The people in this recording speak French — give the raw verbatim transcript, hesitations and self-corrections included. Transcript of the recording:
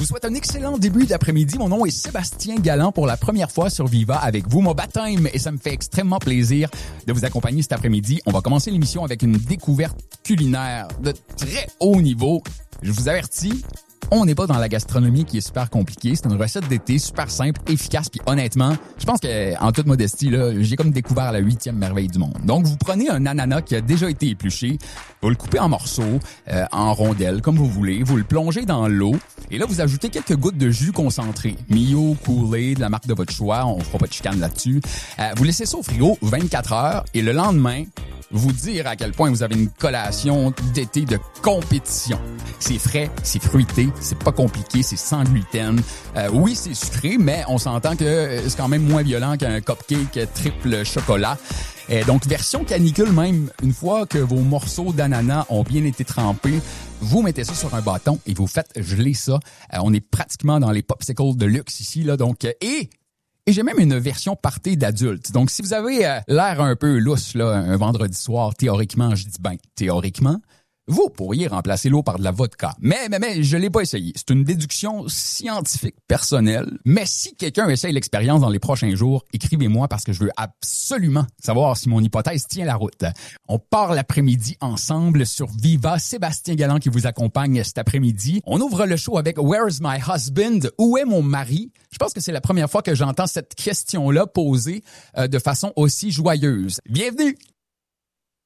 vous souhaite un excellent début d'après-midi. Mon nom est Sébastien Galland pour la première fois sur Viva avec vous, mon baptême, et ça me fait extrêmement plaisir de vous accompagner cet après-midi. On va commencer l'émission avec une découverte culinaire de très haut niveau. Je vous avertis, on n'est pas dans la gastronomie qui est super compliquée. C'est une recette d'été super simple, efficace, puis honnêtement, je pense que en toute modestie, là, j'ai comme découvert la huitième merveille du monde. Donc, vous prenez un ananas qui a déjà été épluché, vous le coupez en morceaux, euh, en rondelles, comme vous voulez, vous le plongez dans l'eau, et là, vous ajoutez quelques gouttes de jus concentré. Mio, Kool-Aid, la marque de votre choix, on fera pas de chicane là-dessus. Euh, vous laissez ça au frigo vingt-quatre heures, et le lendemain, vous dire à quel point vous avez une collation d'été de compétition. C'est frais, c'est fruité, c'est pas compliqué, c'est sans gluten. Euh, oui, c'est sucré, mais on s'entend que c'est quand même moins violent qu'un cupcake triple chocolat. Et donc, version canicule même, une fois que vos morceaux d'ananas ont bien été trempés, vous mettez ça sur un bâton et vous faites geler ça. Euh, on est pratiquement dans les popsicles de luxe ici, là. Donc, euh, et... Et j'ai même une version party d'adulte. Donc, si vous avez euh, l'air un peu lousse là, un vendredi soir, théoriquement, je dis ben, théoriquement, vous pourriez remplacer l'eau par de la vodka. Mais, mais, mais, je l'ai pas essayé. C'est une déduction scientifique personnelle. Mais si quelqu'un essaye l'expérience dans les prochains jours, écrivez-moi parce que je veux absolument savoir si mon hypothèse tient la route. On part l'après-midi ensemble sur Viva. Sébastien Galland qui vous accompagne cet après-midi. On ouvre le show avec Where's my husband? Où est mon mari? Je pense que c'est la première fois que j'entends cette question-là posée euh, de façon aussi joyeuse. Bienvenue!